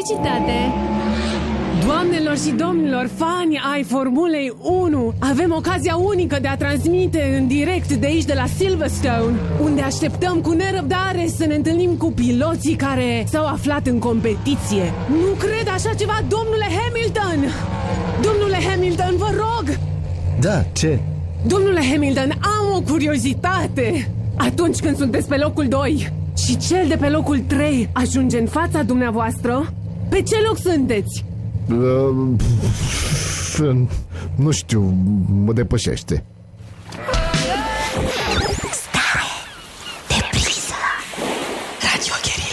publicitate. Doamnelor și domnilor, fani ai Formulei 1, avem ocazia unică de a transmite în direct de aici, de la Silverstone, unde așteptăm cu nerăbdare să ne întâlnim cu piloții care s-au aflat în competiție. Nu cred așa ceva, domnule Hamilton! Domnule Hamilton, vă rog! Da, ce? Domnule Hamilton, am o curiozitate! Atunci când sunteți pe locul 2 și cel de pe locul 3 ajunge în fața dumneavoastră, pe ce loc sunteți? Nu știu, mă depășește.